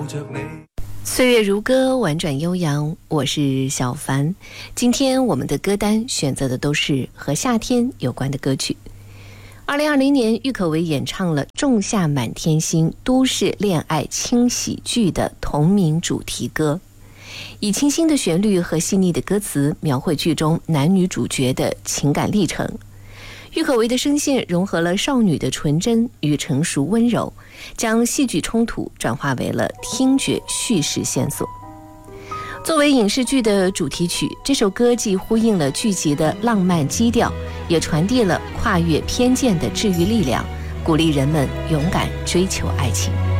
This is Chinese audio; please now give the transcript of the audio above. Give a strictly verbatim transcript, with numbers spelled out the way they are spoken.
着你。 岁月如歌，婉转悠扬，我是小凡。今天我们的歌单选择的都是和夏天有关的歌曲。二零二零年，郁可唯演唱了《仲夏满天星》都市恋爱轻喜剧的同名主题歌，以清新的旋律和细腻的歌词描绘剧中男女主角的情感历程。郁可唯的声线融合了少女的纯真与成熟温柔，将戏剧冲突转化为了听觉叙事线索。作为影视剧的主题曲，这首歌既呼应了剧集的浪漫基调，也传递了跨越偏见的治愈力量，鼓励人们勇敢追求爱情。